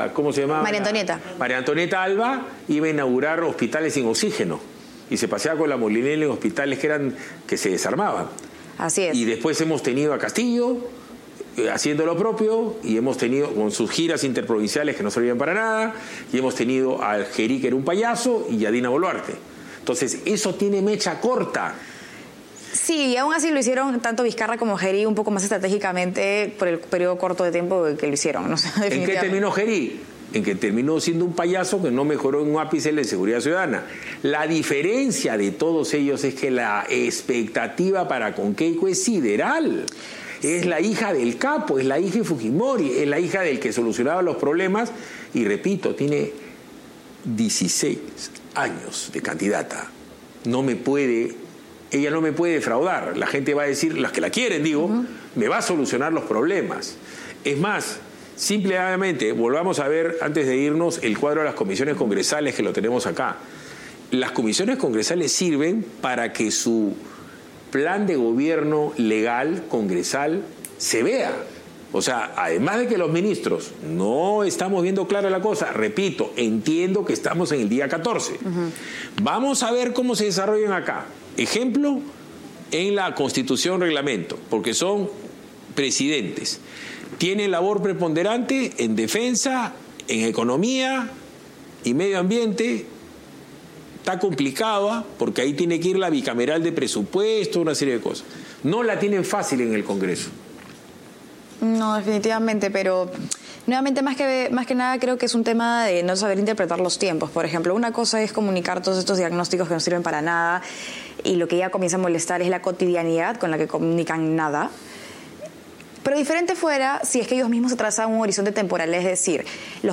esta, ¿cómo se llama? María Antonieta. María Antonieta Alba iba a inaugurar hospitales sin oxígeno y se paseaba con la Molinelli en hospitales que se desarmaban. Así es. Y después hemos tenido a Castillo haciendo lo propio, y hemos tenido con sus giras interprovinciales que no servían para nada, y hemos tenido a Gerí, que era un payaso, y a Dina Boluarte. Entonces, eso tiene mecha corta. Sí, y aún así lo hicieron tanto Vizcarra como Gerí un poco más estratégicamente por el periodo corto de tiempo que lo hicieron. No sé, ¿En qué terminó Gerí? En que terminó siendo un payaso que no mejoró en un ápice la seguridad ciudadana. La diferencia de todos ellos es que la expectativa para con Keiko es sideral. Es la hija del capo, es la hija de Fujimori, es la hija del que solucionaba los problemas, y repito, tiene 16 años de candidata. Ella no me puede defraudar. La gente va a decir, las que la quieren, me va a solucionar los problemas. Es más, simplemente, volvamos a ver, antes de irnos, el cuadro de las comisiones congresales, que lo tenemos acá. Las comisiones congresales sirven para que su plan de gobierno legal, congresal, se vea. O sea, además de que los ministros no estamos viendo clara la cosa, repito, entiendo que estamos en el día 14. Vamos a ver cómo se desarrollan acá. Ejemplo, en la Constitución, reglamento, porque son presidentes. Tienen labor preponderante en defensa, en economía y medio ambiente. Está complicada porque ahí tiene que ir la bicameral de presupuesto, una serie de cosas. No la tienen fácil en el Congreso. No, definitivamente, pero nuevamente más que nada creo que es un tema de no saber interpretar los tiempos. Por ejemplo, una cosa es comunicar todos estos diagnósticos que no sirven para nada, y lo que ya comienza a molestar es la cotidianidad con la que comunican nada. Pero diferente fuera si es que ellos mismos se trazan un horizonte temporal, es decir, el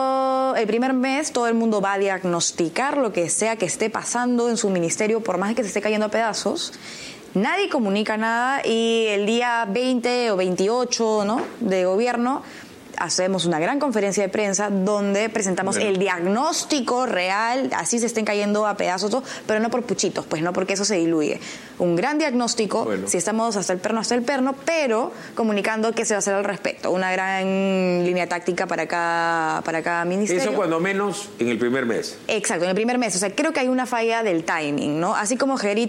primer mes todo el mundo va a diagnosticar lo que sea que esté pasando en su ministerio, por más que se esté cayendo a pedazos. Nadie comunica nada, y el día 20 o 28, ¿no?, de gobierno hacemos una gran conferencia de prensa donde presentamos el diagnóstico real, así se estén cayendo a pedazos, pero no por puchitos, pues no, porque eso se diluye. Un gran diagnóstico, si estamos hasta el perno, pero comunicando qué se va a hacer al respecto. Una gran línea táctica para cada ministerio. Eso cuando menos en el primer mes. Exacto, en el primer mes. O sea, creo que hay una falla del timing, ¿no? Así como Gerí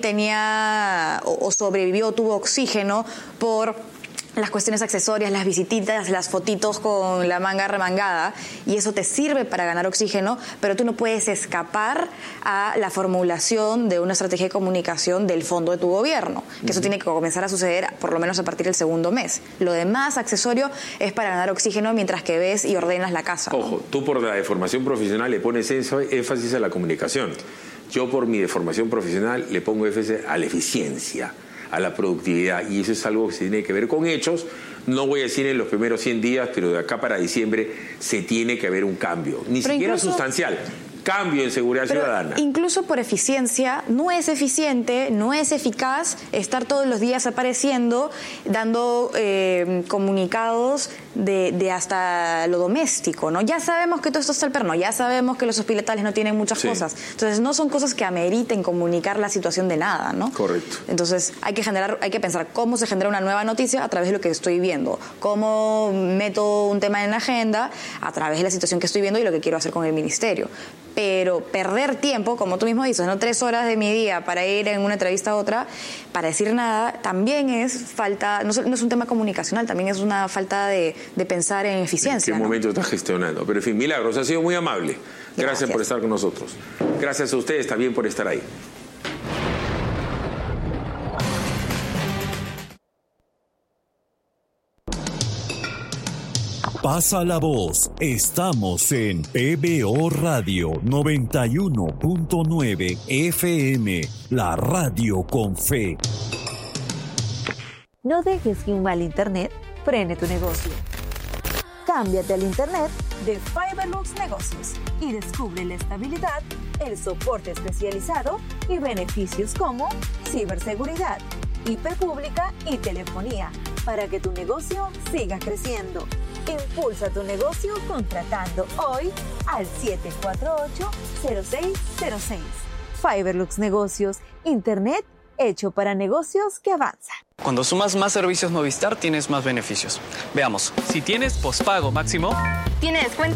tenía o sobrevivió, tuvo oxígeno por las cuestiones accesorias, las visititas, las fotitos con la manga remangada, y eso te sirve para ganar oxígeno, pero tú no puedes escapar a la formulación de una estrategia de comunicación del fondo de tu gobierno, que eso tiene que comenzar a suceder por lo menos a partir del segundo mes. Lo demás, accesorio, es para ganar oxígeno mientras que ves y ordenas la casa. Ojo, tú por la deformación profesional le pones énfasis a la comunicación. Yo por mi deformación profesional le pongo énfasis a la eficiencia, a la productividad, y eso es algo que se tiene que ver con hechos. No voy a decir en los primeros 100 días, pero de acá para diciembre se tiene que haber un cambio, ni siquiera sustancial, cambio en seguridad ciudadana. Incluso por eficiencia, no es eficiente, no es eficaz estar todos los días apareciendo, dando comunicados de hasta lo doméstico, ¿no? Ya sabemos que todo esto está al perno, ya sabemos que los hospitales no tienen muchas cosas. Entonces, no son cosas que ameriten comunicar la situación de nada, ¿no? Correcto. Entonces, hay que pensar cómo se genera una nueva noticia a través de lo que estoy viendo, cómo meto un tema en la agenda a través de la situación que estoy viendo y lo que quiero hacer con el ministerio. Pero perder tiempo, como tú mismo dices, ¿no? 3 horas de mi día para ir en una entrevista a otra, para decir nada, también es falta, no es un tema comunicacional, también es una falta de pensar en eficiencia. ¿En qué momento estás gestionando? Pero en fin, Milagros, ha sido muy amable. Gracias por estar con nosotros. Gracias a ustedes también por estar ahí. Pasa la voz. Estamos en PBO Radio 91.9 FM, la radio con fe. No dejes que un mal internet frene tu negocio. Cámbiate al internet de Fiberlux Negocios y descubre la estabilidad, el soporte especializado y beneficios como ciberseguridad, IP pública y telefonía para que tu negocio siga creciendo. Impulsa tu negocio contratando hoy al 748-0606. Fiberlux Negocios, internet hecho para negocios que avanzan. Cuando sumas más servicios Movistar, tienes más beneficios. Veamos, si tienes pospago máximo, tiene descuento